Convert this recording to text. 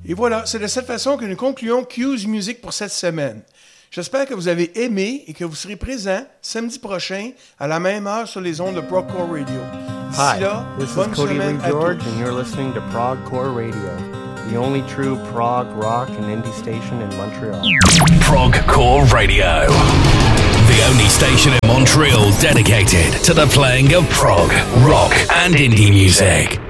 Et voilà, c'est de cette façon que nous concluons Q's Music pour cette semaine. J'espère que vous avez aimé et que vous serez présents samedi prochain à la même heure sur les ondes de Progcore Radio. Hi, là, this is bonne Cody semaine Lee à George tous. and you're listening to Progcore Radio, the only true prog rock and indie station in Montreal. Progcore Radio, the only station in Montreal dedicated to the playing of prog, rock and indie music.